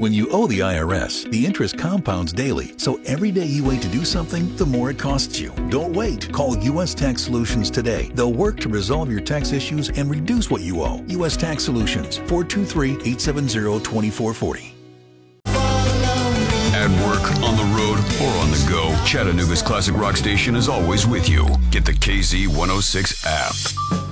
When you owe the IRS, the interest compounds daily, so every day you wait to do something, the more it costs you. Don't wait. Call U.S. Tax Solutions today. They'll work to resolve your tax issues and reduce what you owe. U.S. Tax Solutions, 423-870-2440. At work, on the road, or on the go, Chattanooga's classic rock station is always with you. Get the KZ106 app.